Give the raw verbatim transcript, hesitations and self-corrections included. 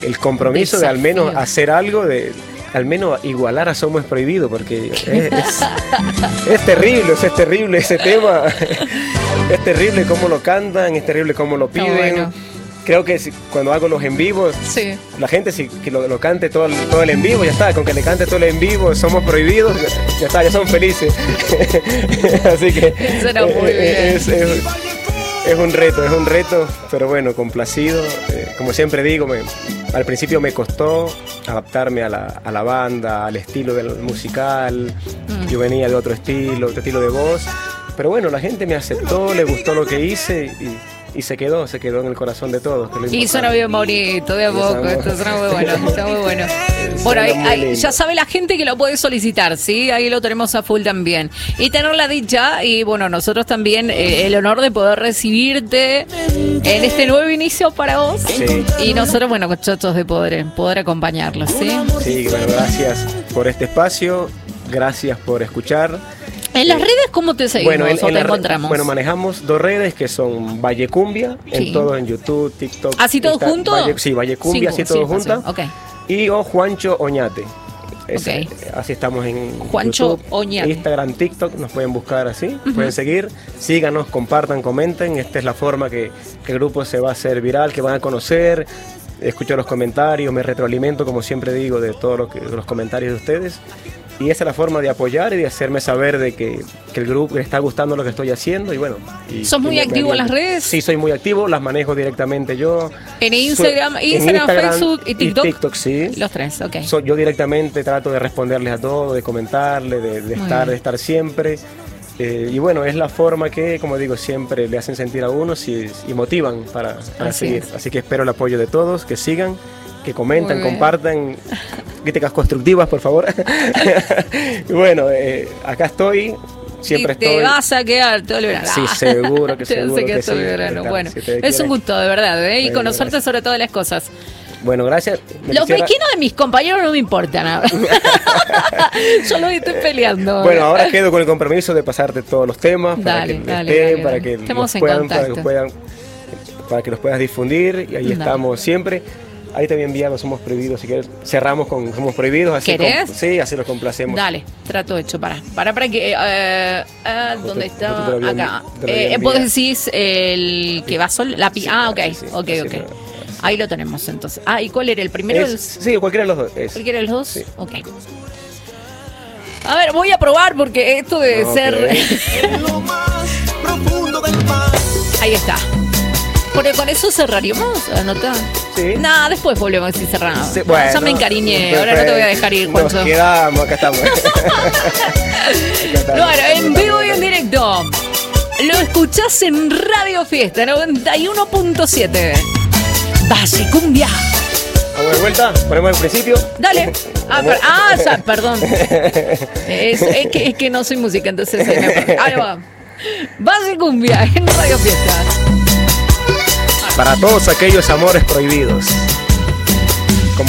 el compromiso Desafío. de al menos hacer algo, de al menos igualar a Somos Prohibido, porque es, es, es terrible, es terrible ese tema, es terrible cómo lo cantan, es terrible cómo lo piden. Bueno. Creo que si, cuando hago los en vivos, sí. la gente si que lo, lo cante todo el, todo el en vivo, ya está, con que le cante todo el en vivo, Somos Prohibidos, ya está, ya son felices. Así que muy bien. Es, es, es un reto, es un reto, pero bueno, complacido. Eh, como siempre digo, me, al principio me costó adaptarme a la, a la banda, al estilo del musical. Mm. Yo venía de otro estilo, otro estilo de voz, pero bueno, la gente me aceptó, le gustó lo que hice y Y se quedó, se quedó en el corazón de todos. Y suena bien bonito, de a poco. Esto suena muy bueno, está muy bueno. Bueno, ahí, ahí, ya sabe la gente que lo puede solicitar, ¿sí? Ahí lo tenemos a full también. Y tener la dicha, y bueno, nosotros también, eh, el honor de poder recibirte en este nuevo inicio para vos. Sí. Y nosotros, bueno, muchachos, de poder, poder acompañarlos, ¿sí? Sí, bueno, gracias por este espacio, gracias por escuchar. ¿En las redes cómo te seguimos bueno, en, o en te encontramos? Bueno, manejamos dos redes que son Vallecumbia, sí. en todo, en YouTube, TikTok. ¿Así todo junto? Valle, sí, Vallecumbia, sí, así todo sí, junto. Okay. Y o Juancho Oñate. Es, okay. Así estamos en Juancho YouTube, Oñate. Instagram, TikTok, nos pueden buscar así, uh-huh. pueden seguir, síganos, compartan, comenten. Esta es la forma que, que el grupo se va a hacer viral, que van a conocer. Escucho los comentarios, me retroalimento, como siempre digo, de todos lo que, los comentarios de ustedes. Y esa es la forma de apoyar y de hacerme saber de que, que el grupo le está gustando lo que estoy haciendo. Y bueno. Y, ¿Sos muy y activo me, en las redes? Sí, soy muy activo, las manejo directamente yo. ¿En Instagram, so, Instagram, en Instagram Facebook y TikTok? Y TikTok, sí. Los tres, ok. So, yo directamente trato de responderles a todos, de comentarles, de, de, estar, de estar siempre. Eh, y bueno, es la forma que, como digo, siempre le hacen sentir a uno y, y motivan para, para Así seguir. Es. Así que espero el apoyo de todos, que sigan, que comentan, compartan. Críticas constructivas, por favor. Y bueno, eh, acá estoy. Siempre y te estoy. vas a quedar todo el verano. Sí, seguro que seguro te que todo sí. el verano. Bueno, si es quieres. un gusto, de verdad, ¿eh? Y bueno, conocerte gracias. sobre todas las cosas. Bueno, gracias. Me Los quisiera... pequeños de mis compañeros no me importan nada. Yo lo estoy peleando. Bueno, ahora quedo con el compromiso de pasarte todos los temas. Dale, para que dale, estén, dale, para dale. que Estamos los en puedan, contacto. para que puedan, para que los puedas difundir. Y ahí dale. Estamos siempre. Ahí también enviamos Somos Prohibidos, si quieres, cerramos con Somos Prohibidos. Así ¿Querés? Com- sí, así los complacemos. Dale, trato hecho, para. Para, para que. Uh, uh, ¿Dónde está? Acá. Eh, vos decís el que va solo. La pi- sí, ah, ok, sí, sí, ok, ok. No. Ahí lo tenemos entonces. Ah, ¿y cuál era? ¿El primero? Es, sí, cualquiera de los dos. Es. ¿Cualquiera de los dos? Sí. Ok. A ver, voy a probar porque esto debe okay. ser. Ahí está. Porque con eso cerraríamos, anota. Sí. Nah, después volvemos y cerramos. Sí, bueno, ya me encariñé, ahora no te voy a dejar ir, Juancho. Nos quedamos, acá estamos. Acá estamos. Bueno, en vivo y en directo. Lo escuchás en Radio Fiesta noventa y uno punto siete. Vallecumbia. Vamos de vuelta, ponemos el principio. Dale. Ah, per- ah ya, perdón. Es, es, que, es que no soy música, entonces. Me... Ahí va. Vallecumbia en Radio Fiesta. Para todos aquellos amores prohibidos.